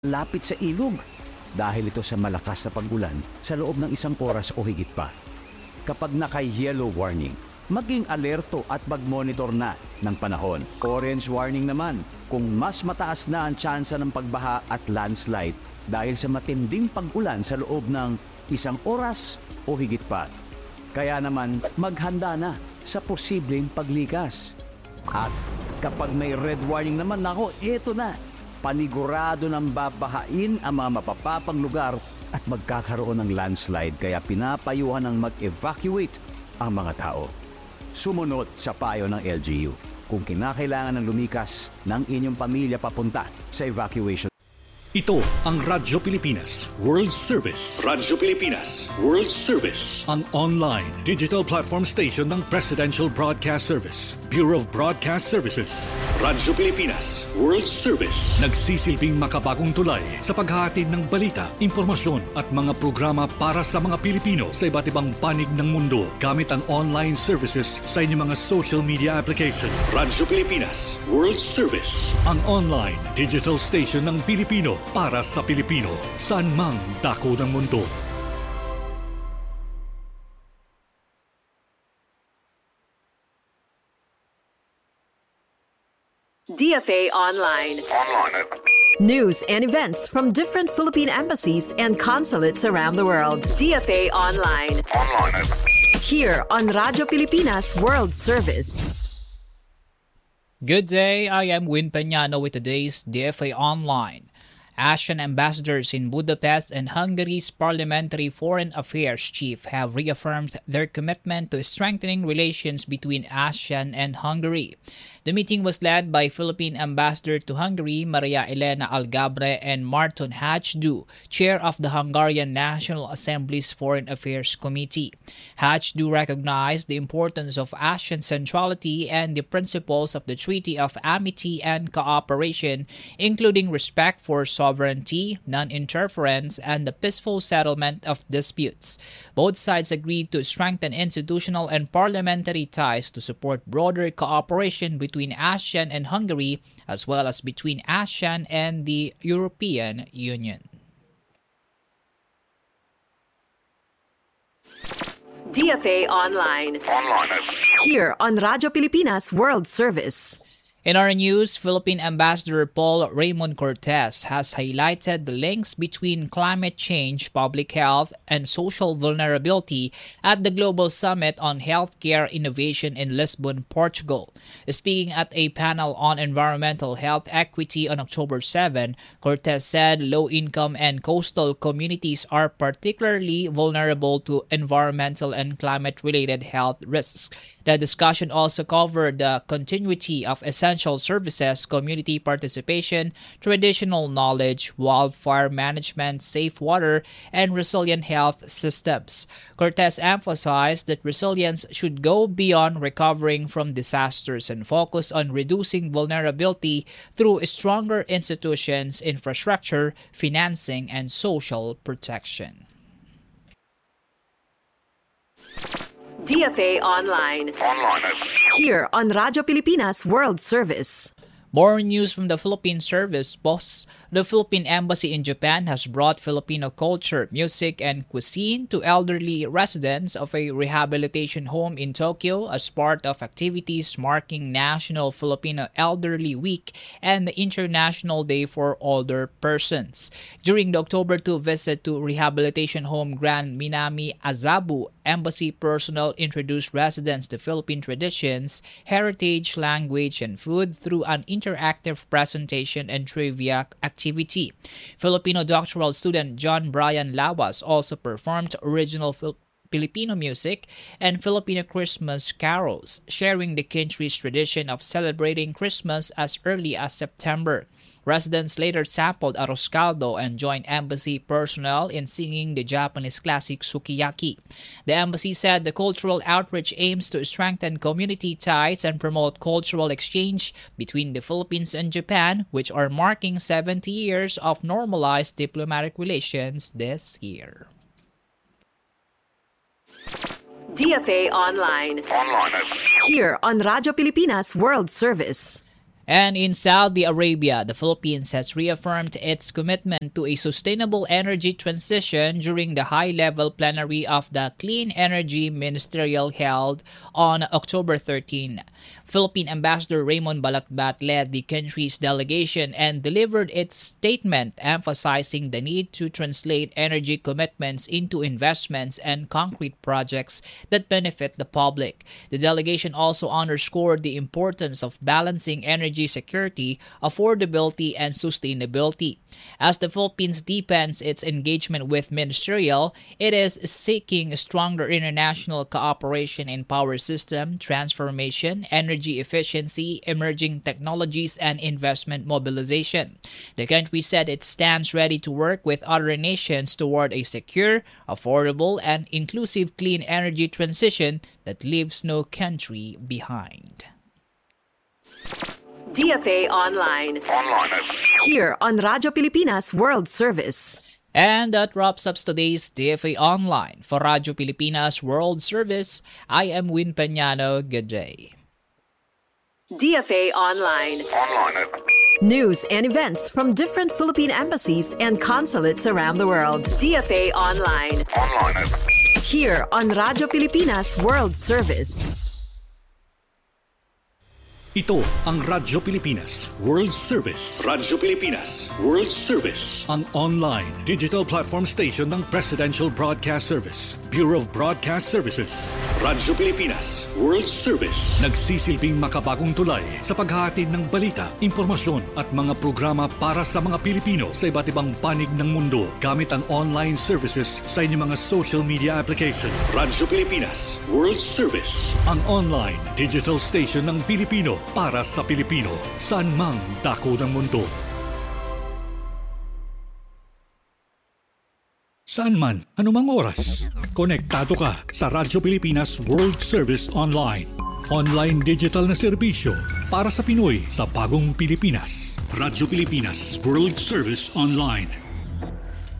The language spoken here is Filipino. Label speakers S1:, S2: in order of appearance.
S1: lapit sa ilog dahil ito sa malakas na pag-ulan sa loob ng 1 oras o higit pa. Kapag naka-yellow warning, maging alerto at mag-monitor na ng panahon. Orange warning naman kung mas mataas na ang tsansa ng pagbaha at landslide dahil sa matinding pag-ulan sa loob ng 1 oras o higit pa. Kaya naman maghanda na sa posibleng paglikas. At kapag may red warning naman, eto na. Panigurado ng babahain ang mga mapapapang lugar at magkakaroon ng landslide kaya pinapayuhan ng mag-evacuate ang mga tao. Sumunod sa payo ng LGU kung kinakailangan ng lumikas ng inyong pamilya papunta sa evacuation.
S2: Ito ang Radyo Pilipinas World Service. Radyo Pilipinas World Service. Ang online digital platform station ng Presidential Broadcast Service, Bureau of Broadcast Services. Radyo Pilipinas World Service. Nagsisilbing makabagong tulay sa paghahatid ng balita, impormasyon at mga programa para sa mga Pilipino sa iba't ibang panig ng mundo gamit ang online services sa inyong mga social media application. Radyo Pilipinas World Service. Ang online digital station ng Pilipino para sa Pilipino, saan mang dako ng mundo.
S3: DFA Online. News and events from different Philippine embassies and consulates around the world. DFA Online. Here on Radyo Pilipinas World Service.
S4: Good day, I am Win Peñano with today's DFA Online. ASEAN ambassadors in Budapest and Hungary's Parliamentary Foreign Affairs chief have reaffirmed their commitment to strengthening relations between ASEAN and Hungary. The meeting was led by Philippine Ambassador to Hungary, Maria Elena Algabre, and Marton Hajdu, chair of the Hungarian National Assembly's Foreign Affairs Committee. Hajdu recognized the importance of ASEAN centrality and the principles of the Treaty of Amity and Cooperation, including respect for sovereignty, non-interference, and the peaceful settlement of disputes. Both sides agreed to strengthen institutional and parliamentary ties to support broader cooperation between ASEAN and Hungary, as well as between ASEAN and the European Union.
S3: DFA Online. Here on Radyo Pilipinas World Service.
S4: In our news, Philippine Ambassador Paul Raymond Cortez has highlighted the links between climate change, public health, and social vulnerability at the Global Summit on Healthcare Innovation in Lisbon, Portugal. Speaking at a panel on environmental health equity on October 7, Cortez said low-income and coastal communities are particularly vulnerable to environmental and climate-related health risks. The discussion also covered the continuity of essential services, community participation, traditional knowledge, wildfire management, safe water, and resilient health systems. Cortez emphasized that resilience should go beyond recovering from disasters and focus on reducing vulnerability through stronger institutions, infrastructure, financing, and social protection.
S3: DFA Online. Here on Radyo Pilipinas World Service.
S4: More news from the Philippine Service Post. The Philippine Embassy in Japan has brought Filipino culture, music, and cuisine to elderly residents of a rehabilitation home in Tokyo as part of activities marking National Filipino Elderly Week and the International Day for Older Persons. During the October 2 visit to Rehabilitation Home Grand Minami Azabu, Embassy personnel introduced residents to Philippine traditions, heritage, language, and food through an interactive presentation and trivia activity. Filipino doctoral student John Brian Lawas also performed original Filipino music and Filipino Christmas carols, sharing the country's tradition of celebrating Christmas as early as September. Residents later sampled arroz caldo and joined embassy personnel in singing the Japanese classic sukiyaki. The embassy said the cultural outreach aims to strengthen community ties and promote cultural exchange between the Philippines and Japan, which are marking 70 years of normalized diplomatic relations this year.
S3: DFA Online. Here on Radyo Pilipinas World Service.
S4: And in Saudi Arabia, the Philippines has reaffirmed its commitment to a sustainable energy transition during the high-level plenary of the Clean Energy Ministerial held on October 13. Philippine Ambassador Raymond Balatbat led the country's delegation and delivered its statement emphasizing the need to translate energy commitments into investments and concrete projects that benefit the public. The delegation also underscored the importance of balancing energy security, affordability, and sustainability. As the Philippines deepens its engagement with Ministerial, it is seeking stronger international cooperation in power system transformation, energy efficiency, emerging technologies, and investment mobilization. The country said it stands ready to work with other nations toward a secure, affordable, and inclusive clean energy transition that leaves no country behind.
S3: DFA Online. Here on Radyo Pilipinas World Service.
S4: And that wraps up today's DFA Online. For Radyo Pilipinas World Service, I am Win Peñano. Good day.
S3: DFA Online. News and events from different Philippine embassies and consulates around the world. DFA Online. Here on Radyo Pilipinas World Service.
S2: Ito ang Radyo Pilipinas World Service. Radyo Pilipinas World Service, ang online digital platform station ng Presidential Broadcast Service, Bureau of Broadcast Services. Radyo Pilipinas World Service, nagsisilbing makabagong tulay sa paghahatid ng balita, impormasyon at mga programa para sa mga Pilipino sa iba't ibang panig ng mundo gamit ang online services sa inyong mga social media application. Radyo Pilipinas World Service, ang online digital station ng Pilipino para sa Pilipino, saan mang dako ng mundo. Saan man, anumang oras, konektado ka sa Radyo Pilipinas World Service Online. Online digital na serbisyo para sa Pinoy sa bagong Pilipinas. Radyo Pilipinas World Service Online.